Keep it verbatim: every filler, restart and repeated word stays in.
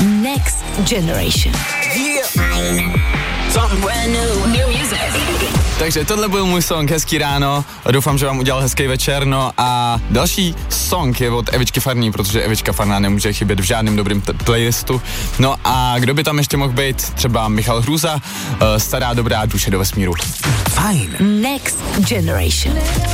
Next Generation. Yeah. Takže tohle byl můj song Hezký ráno, doufám, že vám udělal hezký večer, no a další song je od Evičky Farný, protože Evička Farná nemůže chybět v žádném dobrým t- playlistu, no a kdo by tam ještě mohl být, třeba Michal Hruza, uh, Stará dobrá duše do vesmíru. Fajn. Next Generation.